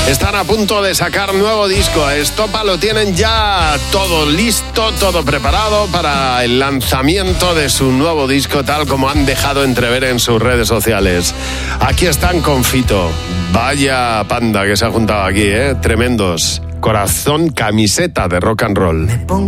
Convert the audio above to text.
Están a punto de sacar nuevo disco. A Estopa lo tienen ya todo listo, todo preparado para el lanzamiento de su nuevo disco, tal como han dejado entrever en sus redes sociales. Aquí están con Fito. Vaya panda que se ha juntado aquí, ¿eh? Tremendos. Corazón, camiseta de rock and roll.